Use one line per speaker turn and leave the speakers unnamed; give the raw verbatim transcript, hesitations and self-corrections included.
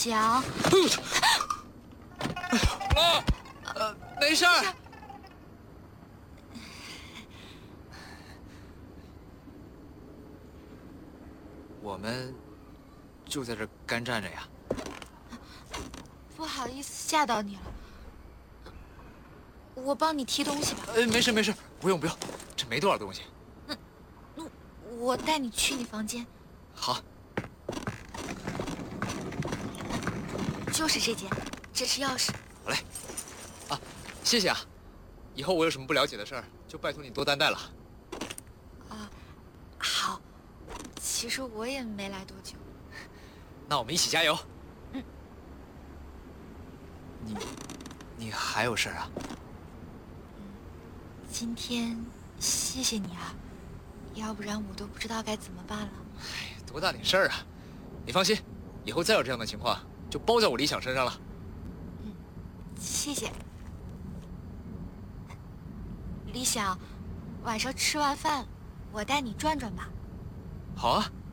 想。
妈，呃，没事儿。我们就在这儿干站着呀。
不好意思吓到你了，我帮你提东西吧。
呃，没事没事，不用不用，这没多少东西。
嗯，那我带你去你房间。
好。
就是这间，这是钥匙。
好嘞。啊，谢谢啊。以后我有什么不了解的事儿，就拜托你多担待了。
啊，好。其实我也没来多久。
那我们一起加油。
嗯。
你，你还有事儿啊？
嗯，今天谢谢你啊，要不然我都不知道该怎么办了。
哎，多大点事儿啊！你放心，以后再有这样的情况，就包在我理想身上了。
嗯，谢谢。理想，晚上吃完饭，我带你转转吧。
好啊。